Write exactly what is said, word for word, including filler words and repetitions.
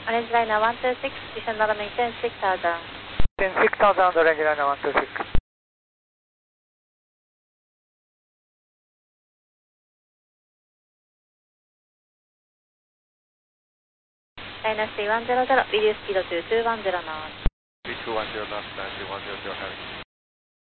Orange Liner one two six, descend runway ten six thousand. ten six thousand, Orange Liner one two six. Liner three one zero zero, reduce speed to two one zero knots. three two one zero knots, nine three one zero zero, heavy.